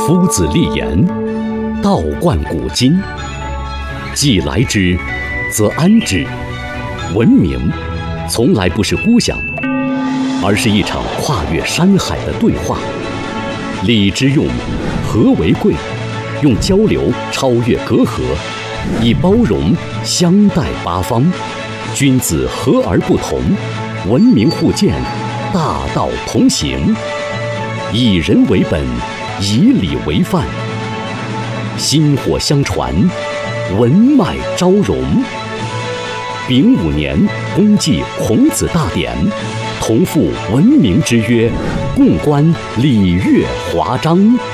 夫子立言，道贯古今。既来之，则安之。文明从来不是孤想，而是一场跨越山海的对话。礼之用，和为贵。用交流超越隔阂，以包容相待八方。君子和而不同，文明互鉴，大道同行。以人为本，以礼为范。薪火相传，文脉昭融。丙午年，公祭孔子大典，同赴文明之约，共观礼乐华章。